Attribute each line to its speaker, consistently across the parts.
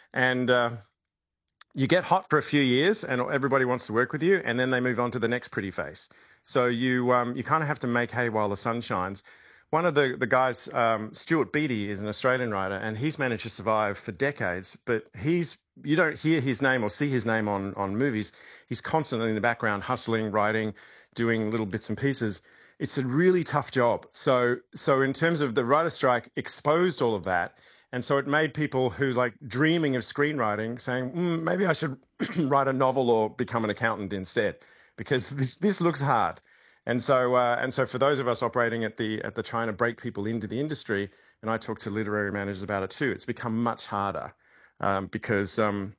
Speaker 1: And you get hot for a few years and everybody wants to work with you, and then they move on to the next pretty face. So you kind of have to make hay while the sun shines. One of the guys, Stuart Beattie, is an Australian writer, and he's managed to survive for decades, but you don't hear his name or see his name on movies. He's constantly in the background hustling, writing, doing little bits and pieces. It's a really tough job. So in terms of the writer strike exposed all of that, and so it made people who like dreaming of screenwriting saying, maybe I should write a novel or become an accountant instead, because this looks hard. And so for those of us operating at the trying to break people into the industry, and I talk to literary managers about it too, it's become much harder because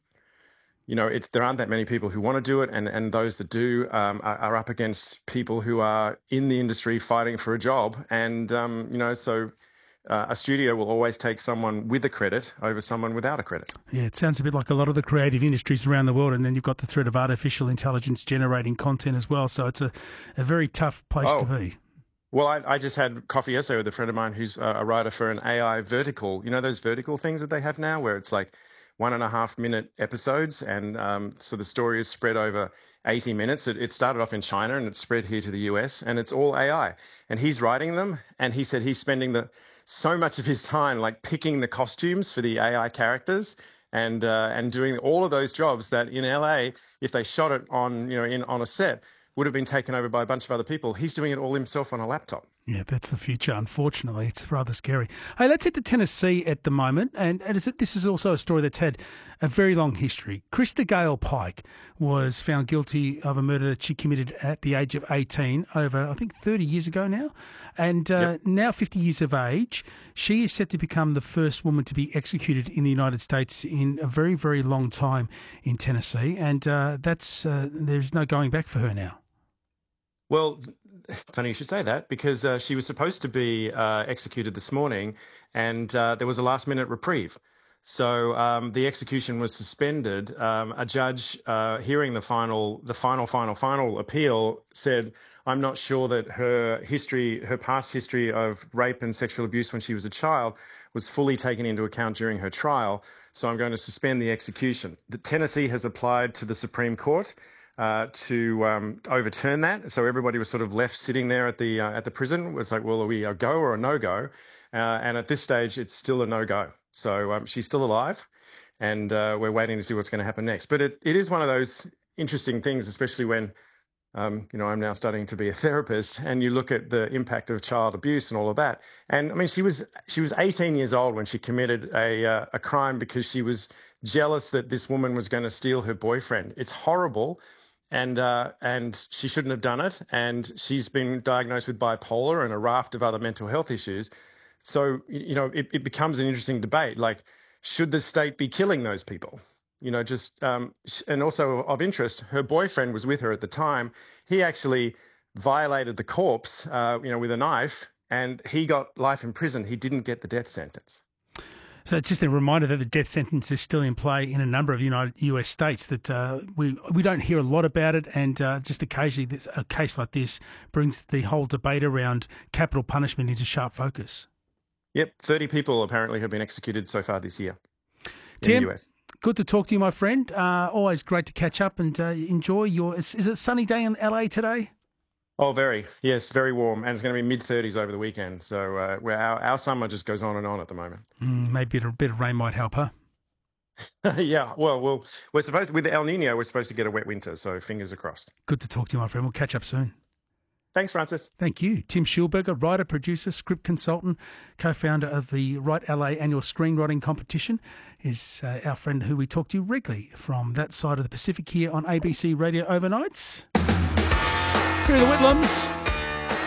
Speaker 1: there aren't that many people who want to do it, and those that do are up against people who are in the industry fighting for a job, and so. A studio will always take someone with a credit over someone without a credit.
Speaker 2: Yeah, it sounds a bit like a lot of the creative industries around the world, and then you've got the threat of artificial intelligence generating content as well. So it's a very tough place to be.
Speaker 1: Well, I just had coffee yesterday with a friend of mine who's a writer for an AI vertical. You know those vertical things that they have now where it's like 1.5-minute episodes, and so the story is spread over 80 minutes. It started off in China and it's spread here to the US, and it's all AI. And he's writing them, and he said he's spending so much of his time like picking the costumes for the AI characters and doing all of those jobs that in LA, if they shot it on a set, would have been taken over by a bunch of other people. He's doing it all himself on a laptop.
Speaker 2: Yeah, that's the future, unfortunately. It's rather scary. Hey, let's head to Tennessee at the moment. And this is also a story that's had a very long history. Krista Gale Pike was found guilty of a murder that she committed at the age of 18 over, I think, 30 years ago now. And now 50 years of age, she is set to become the first woman to be executed in the United States in a very, very long time in Tennessee. And there's no going back for her now.
Speaker 1: Well, funny you should say that, because she was supposed to be executed this morning, and there was a last-minute reprieve. So the execution was suspended. A judge hearing the final appeal said, I'm not sure that her past history of rape and sexual abuse when she was a child was fully taken into account during her trial, so I'm going to suspend the execution. Tennessee has applied to the Supreme Court to overturn that. So everybody was sort of left sitting there at the prison. It was like, well, are we a go or a no-go? And at this stage, it's still a no-go. So she's still alive, and we're waiting to see what's going to happen next. But it is one of those interesting things, especially when, I'm now starting to be a therapist, and you look at the impact of child abuse and all of that. And I mean, she was 18 years old when she committed a crime because she was jealous that this woman was going to steal her boyfriend. It's horrible. And she shouldn't have done it. And she's been diagnosed with bipolar and a raft of other mental health issues. So, it becomes an interesting debate. Like, should the state be killing those people? And also of interest, her boyfriend was with her at the time. He actually violated the corpse, with a knife, and he got life in prison. He didn't get the death sentence.
Speaker 2: So it's just a reminder that the death sentence is still in play in a number of US states, that we don't hear a lot about it, and just occasionally a case like this brings the whole debate around capital punishment into sharp focus.
Speaker 1: Yep, 30 people apparently have been executed so far this year
Speaker 2: Tim,
Speaker 1: in the US.
Speaker 2: Good to talk to you, my friend. Always great to catch up and enjoy is it a sunny day in LA today?
Speaker 1: Oh, very. Yes, very warm. And it's going to be mid-30s over the weekend. So our summer just goes on and on at the moment.
Speaker 2: Maybe a bit of rain might help, huh?
Speaker 1: Yeah. Well, with the El Nino, we're supposed to get a wet winter. So fingers are crossed.
Speaker 2: Good to talk to you, my friend. We'll catch up soon.
Speaker 1: Thanks, Francis.
Speaker 2: Thank you. Tim Schulberger, writer, producer, script consultant, co-founder of the Write LA annual screenwriting competition, is our friend who we talk to regularly from that side of the Pacific here on ABC Radio Overnights. Here are the Whitlams.